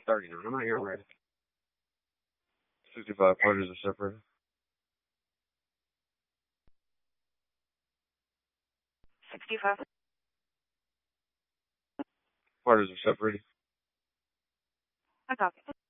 39. I'm not here already. 65 parties are separated. 65. Parties are separated. I copy.